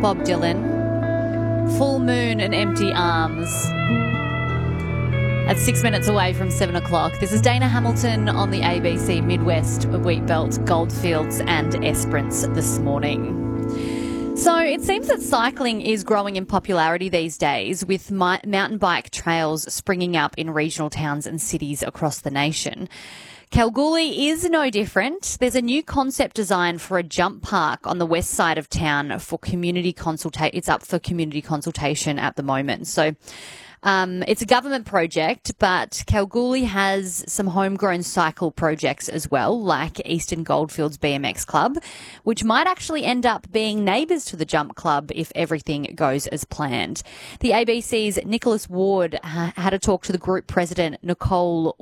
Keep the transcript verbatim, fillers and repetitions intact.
Bob Dylan. Full Moon and Empty Arms. At six minutes away from seven o'clock, this is Dana Hamilton on the A B C Midwest Wheatbelt, Goldfields and Esperance this morning. So it seems that cycling is growing in popularity these days, with mi- mountain bike trails springing up in regional towns and cities across the nation. Kalgoorlie is no different. There's a new concept design for a jump park on the west side of town for community consulta- It's up for community consultation at the moment. So Um, it's a government project, but Kalgoorlie has some homegrown cycle projects as well, like Eastern Goldfields B M X Club, which might actually end up being neighbours to the Jump Club if everything goes as planned. The A B C's Nicholas Ward ha- had a talk to the group president, Nicole